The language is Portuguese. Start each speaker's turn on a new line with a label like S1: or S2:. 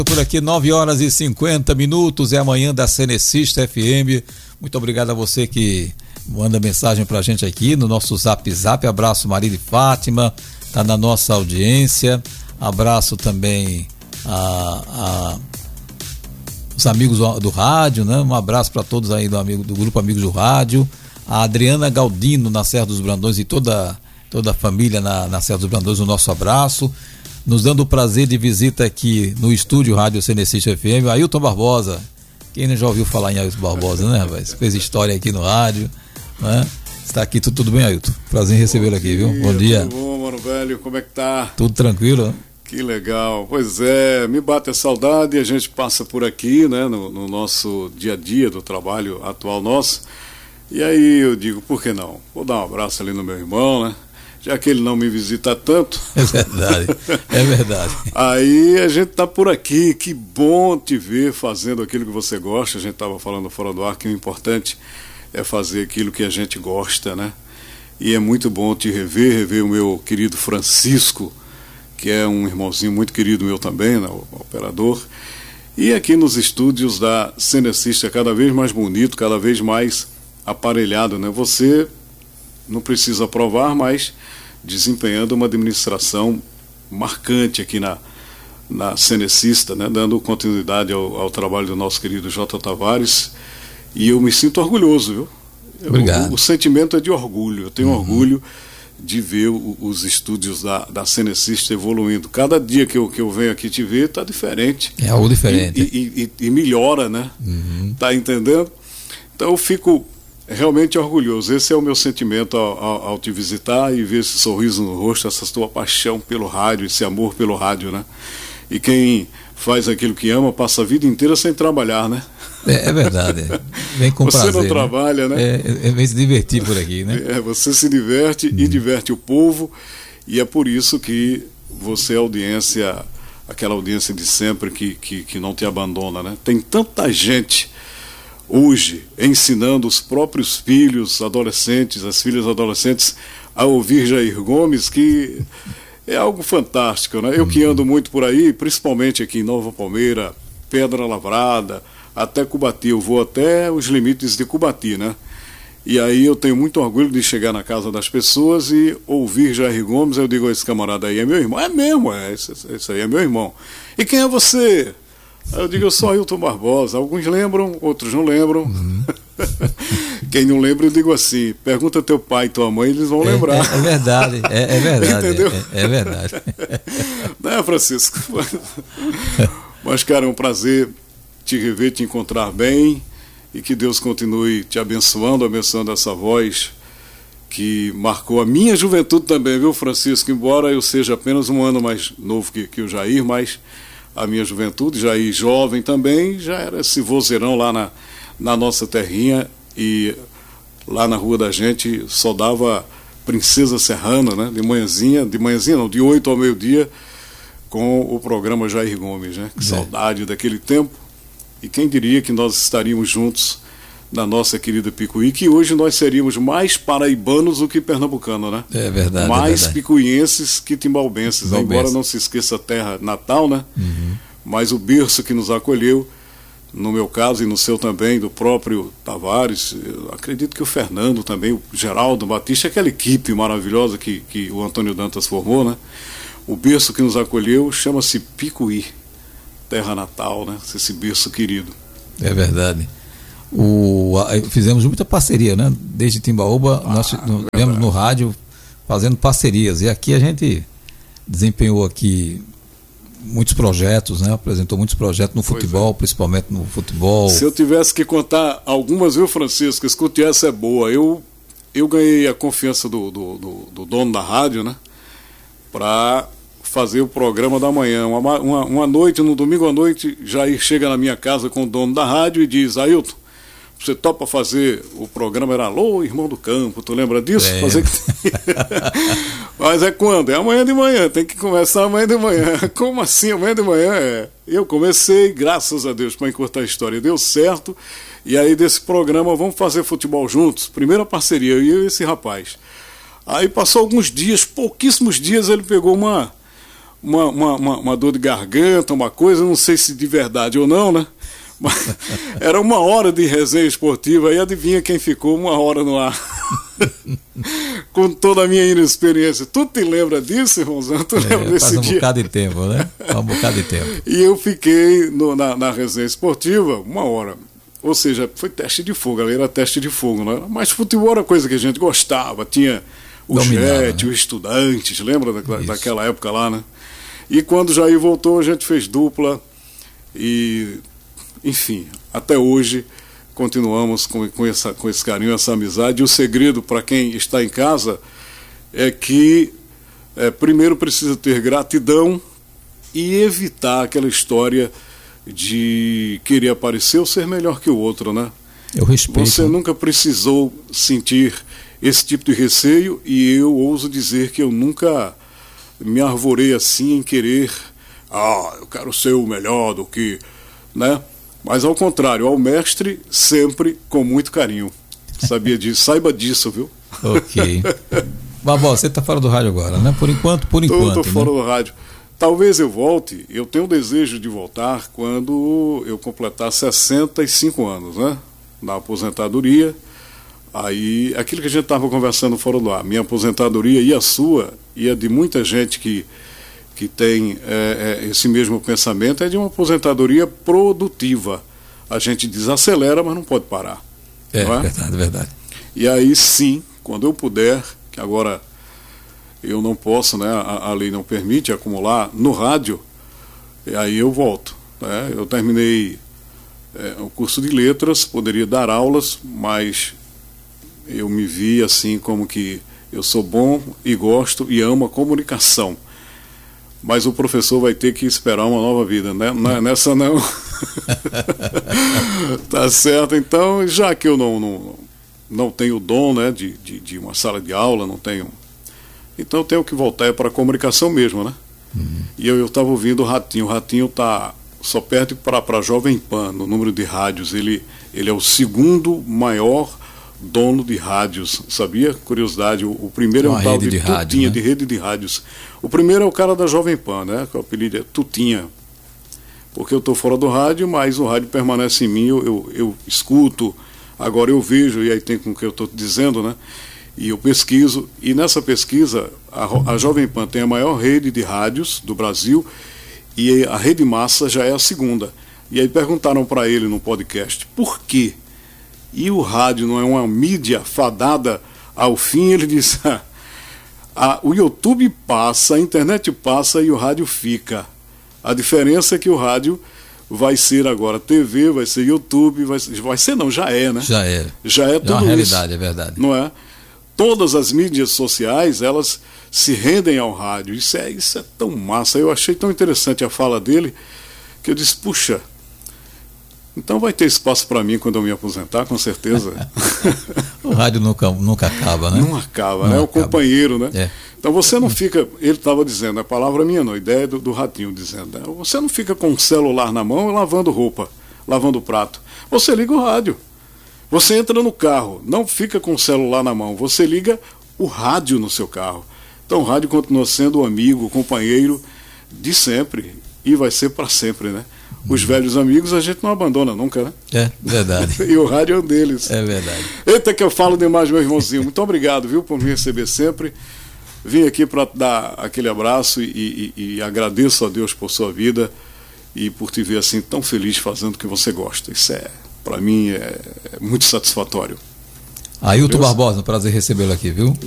S1: Por aqui, 9h50, é amanhã da Cenecista FM. Muito obrigado a você que manda mensagem pra gente aqui no nosso Zap. Abraço Maria de Fátima, tá na nossa audiência. Abraço também os amigos do rádio, né? Um abraço para todos aí do grupo Amigos do Rádio. A Adriana Galdino na Serra dos Brandões e toda a família na Serra dos Brandões, o nosso abraço. Nos dando o prazer de visita aqui no estúdio Rádio Cenecista FM, Ailton Barbosa. Quem já ouviu falar em Ailton Barbosa, né, rapaz? Fez história aqui no rádio, né? Está aqui, tudo bem, Ailton? Prazer em recebê-lo aqui, viu? Bom dia.
S2: Tudo bom, mano velho? Como é que tá?
S1: Tudo tranquilo, né?
S2: Que legal. Pois é, me bate a saudade, a gente passa por aqui, né, no nosso dia a dia do trabalho atual nosso. E aí eu digo, por que não? Vou dar um abraço ali no meu irmão, né? Já que ele não me visita tanto.
S1: É verdade, é verdade.
S2: Aí a gente tá por aqui, que bom te ver fazendo aquilo que você gosta. A gente tava falando fora do ar que o importante é fazer aquilo que a gente gosta, né? E é muito bom te rever o meu querido Francisco, que é um irmãozinho muito querido meu também, né, o operador. E aqui nos estúdios da Cenecista, cada vez mais bonito, cada vez mais aparelhado, né? Você não precisa provar, mas desempenhando uma administração marcante aqui na Cenecista, né? Dando continuidade ao trabalho do nosso querido J. Tavares. E eu me sinto orgulhoso, viu?
S1: Obrigado.
S2: O sentimento é de orgulho. Eu tenho orgulho de ver os estúdios da Cenecista evoluindo. Cada dia que eu venho aqui te ver, está diferente.
S1: É algo diferente.
S2: E melhora, né? Tá entendendo? Então eu fico realmente orgulhoso. Esse é o meu sentimento ao te visitar e ver esse sorriso no rosto, essa tua paixão pelo rádio, esse amor pelo rádio, né? E quem faz aquilo que ama passa a vida inteira sem trabalhar, né?
S1: É verdade. Vem com prazer.
S2: Você não trabalha, né?
S1: Vem se divertir por aqui, né?
S2: Você se diverte e diverte o povo, e é por isso que você é audiência, aquela audiência de sempre que não te abandona, né? Tem tanta gente hoje ensinando os próprios filhos adolescentes, as filhas adolescentes a ouvir Jair Gomes, que é algo fantástico, né? Eu que ando muito por aí, principalmente aqui em Nova Palmeira, Pedra Lavrada, até Cubati, eu vou até os limites de Cubati, né? E aí eu tenho muito orgulho de chegar na casa das pessoas e ouvir Jair Gomes. Eu digo a esse camarada aí, é meu irmão? É mesmo, esse aí é meu irmão. E quem é você? Aí eu digo, eu sou Ailton Barbosa. Alguns lembram, outros não lembram. Quem não lembra, eu digo assim, pergunta teu pai e tua mãe, eles vão lembrar.
S1: É verdade, é verdade.
S2: Entendeu?
S1: É verdade.
S2: Né, Francisco? Mas, cara, é um prazer te rever, te encontrar bem, e que Deus continue te abençoando essa voz que marcou a minha juventude também, viu, Francisco? Embora eu seja apenas um ano mais novo que o Jair, mas a minha juventude, Jair jovem também, já era esse vozeirão lá na nossa terrinha, e lá na rua da gente só dava Princesa Serrana, né? De manhãzinha não, de 8 ao meio-dia, com o programa Jair Gomes, né? Que saudade daquele tempo. E quem diria que nós estaríamos juntos na nossa querida Picuí, que hoje nós seríamos mais paraibanos do que pernambucanos, né?
S1: É verdade.
S2: Mais picuienses que timbalbenses, né? Embora não se esqueça a terra natal, né? Mas o berço que nos acolheu, no meu caso e no seu também, do próprio Tavares, eu acredito que o Fernando também, o Geraldo Batista, aquela equipe maravilhosa que o Antônio Dantas formou, né? O berço que nos acolheu chama-se Picuí, terra natal, né? Esse berço querido.
S1: É verdade. Fizemos muita parceria, né? Desde Timbaúba, nós viemos no rádio fazendo parcerias, e aqui a gente desempenhou aqui muitos projetos, né? Apresentou muitos projetos no futebol, principalmente no futebol.
S2: Se eu tivesse que contar algumas, viu, Francisco? Escute, essa é boa. Eu ganhei a confiança do dono da rádio, né? Para fazer o programa da manhã. Uma noite, no domingo à noite, Jair chega na minha casa com o dono da rádio e diz: Ailton, você topa fazer o programa? Era Alô, Irmão do Campo, tu lembra disso? Fazer... Mas é quando? É amanhã de manhã, tem que começar amanhã de manhã. Como assim amanhã de manhã? Eu comecei, graças a Deus, para encurtar a história, deu certo, e aí desse programa, vamos fazer futebol juntos, primeira parceria, eu e esse rapaz. Aí passou alguns dias, pouquíssimos dias, ele pegou uma dor de garganta, uma coisa, não sei se de verdade ou não, né? Mas era 1 hora de resenha esportiva, e adivinha quem ficou 1 hora no ar? Com toda a minha inexperiência. Tu te lembra disso, irmãozão? Tu lembra desse dia?
S1: Faz um bocado de tempo, né? Um bocado de tempo.
S2: E eu fiquei na resenha esportiva 1 hora. Ou seja, foi teste de fogo, ali era teste de fogo, não era? Mas futebol era coisa que a gente gostava, tinha o Jet, né? Os Estudantes, lembra daquela época lá, né? E quando o Jair voltou, a gente fez dupla e, enfim, até hoje continuamos com esse carinho, essa amizade. E o segredo para quem está em casa é que primeiro precisa ter gratidão e evitar aquela história de querer aparecer ou ser melhor que o outro, né?
S1: Eu respeito.
S2: Você nunca precisou sentir esse tipo de receio, e eu ouso dizer que eu nunca me arvorei assim em querer, eu quero ser o melhor do que, né? Mas ao contrário, ao mestre sempre com muito carinho. Sabia disso, saiba disso, viu?
S1: Ok. Babó, você está fora do rádio agora, né? Por enquanto.
S2: Estou fora do rádio. Talvez eu volte, eu tenho o desejo de voltar quando eu completar 65 anos, né? Na aposentadoria. Aí, aquilo que a gente estava conversando fora do ar, minha aposentadoria e a sua, e a de muita gente que tem esse mesmo pensamento, é de uma aposentadoria produtiva. A gente desacelera, mas não pode parar. Não é?
S1: Verdade.
S2: E aí sim, quando eu puder, que agora eu não posso, né, a lei não permite acumular no rádio, e aí eu volto. Né? Eu terminei o curso de letras, poderia dar aulas, mas eu me vi assim como que eu sou bom e gosto e amo a comunicação. Mas o professor vai ter que esperar uma nova vida, né? Nessa não. Tá certo? Então, já que eu não tenho o dom, né, de uma sala de aula, não tenho. Então eu tenho que voltar para a comunicação mesmo, né? Uhum. E eu estava ouvindo o Ratinho. O Ratinho está só perde para a Jovem Pan no número de rádios. Ele é o segundo maior dono de rádios, sabia? Curiosidade, o primeiro é um tal de Tutinha, rádio, né? De rede de rádios. O primeiro é o cara da Jovem Pan, né? Que o apelido é Tutinha. Porque eu estou fora do rádio, mas o rádio permanece em mim, eu escuto, agora eu vejo, e aí tem com o que eu estou dizendo, né? E eu pesquiso, e nessa pesquisa, a Jovem Pan tem a maior rede de rádios do Brasil, e a Rede Massa já é a segunda. E aí perguntaram para ele no podcast, por quê? E o rádio não é uma mídia fadada ao fim? Ele disse, o YouTube passa, a internet passa e o rádio fica. A diferença é que o rádio vai ser agora TV, vai ser YouTube, vai ser não, já é, né? Já é tudo isso. É uma realidade, é verdade. Não é? Todas as mídias sociais, elas se rendem ao rádio. Isso é tão massa. Eu achei tão interessante a fala dele, que eu disse, puxa, então vai ter espaço para mim quando eu me aposentar, com certeza.
S1: O rádio nunca acaba, né?
S2: Não acaba, né? É o companheiro, né? É. Então você não fica, ele estava dizendo, a palavra minha não, a ideia do Ratinho dizendo, né? Você não fica com o celular na mão e lavando roupa, lavando prato. Você liga o rádio. Você entra no carro, não fica com o celular na mão, você liga o rádio no seu carro. Então o rádio continua sendo o amigo, o companheiro de sempre, e vai ser para sempre, né? Os velhos amigos a gente não abandona nunca, né?
S1: É verdade.
S2: E o rádio é um deles.
S1: É verdade.
S2: Eita que eu falo demais, meu irmãozinho. Muito obrigado, viu, por me receber sempre. Vim aqui para dar aquele abraço e agradeço a Deus por sua vida e por te ver assim tão feliz fazendo o que você gosta. Isso para mim é muito satisfatório.
S1: Ailton Barbosa, um prazer recebê-lo aqui, viu?